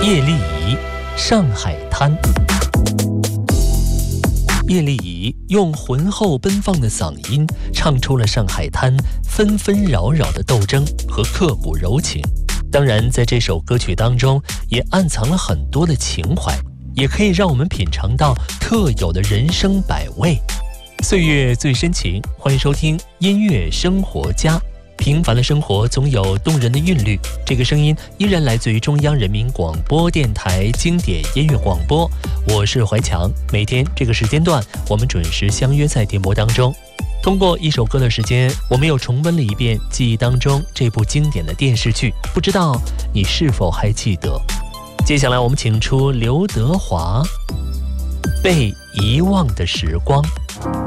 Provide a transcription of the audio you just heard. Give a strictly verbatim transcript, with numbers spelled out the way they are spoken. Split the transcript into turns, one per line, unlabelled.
叶丽仪，上海滩。叶丽仪用浑厚奔放的嗓音，唱出了上海滩纷纷扰扰的斗争和刻骨柔情。当然，在这首歌曲当中，也暗藏了很多的情怀，也可以让我们品尝到特有的人生百味。岁月最深情，欢迎收听音乐生活家。平凡的生活总有动人的韵律，这个声音依然来自于中央人民广播电台经典音乐广播，我是怀强。每天这个时间段，我们准时相约在电波当中。通过一首歌的时间，我们又重温了一遍记忆当中这部经典的电视剧，不知道你是否还记得？接下来我们请出刘德华，《被遗忘的时光》。